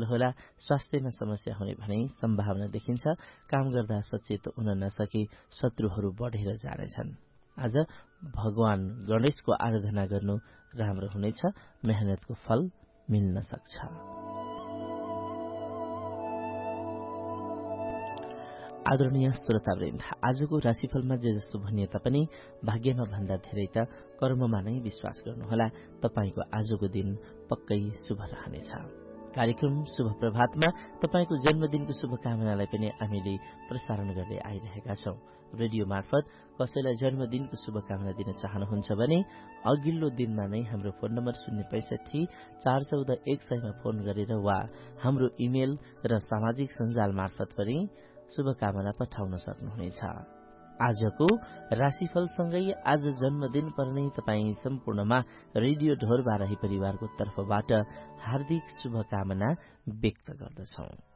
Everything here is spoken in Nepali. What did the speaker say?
सक्नुहोला। स्वास्थ्यमा समस्या हुने भने सम्भावना देखिन्छ। काम गर्दा सचेत हुन नसकी शत्रुहरू बढेर जानेछन्। आज भगवान गणेशको आराधना गर्नु राम्रो हुनेछ। मेहनतको फल मिल्न सक्छ। आदरणीय श्रोतावृन्द, आजको राशिफलमा जे जस्तो भनिए तापनि भाग्यमा भन्दा धेरै त कर्ममा नै विश्वास गर्नुहोला। तपाईको आजको दिन पक्कै शुभ रहनेछ। कार्यक्रम शुभ प्रभातमा तपाईको जन्मदिनको शुभकामनालाई पनि हामीले प्रसारण गर्दै आइरहेका छौं। रेडियो मार्फत कसैलाई जन्मदिनको शुभकामना दिन चाहनुहुन्छ भने अघिल्लो दिनमा नै हाम्रो फोन नम्बर 065 414 100 मा फोन गरेर वा हाम्रो इमेल र सामाजिक सञ्जाल मार्फत पनि शुभकामना पठाउन सक्नुहुनेछ। आजको राशिफलसँगै आज जन्मदिन पर्ने तपाईँ सम्पूर्णमा रेडियो ढोर बाराही परिवारको तर्फबाट हार्दिक शुभकामना व्यक्त गर्दछौं।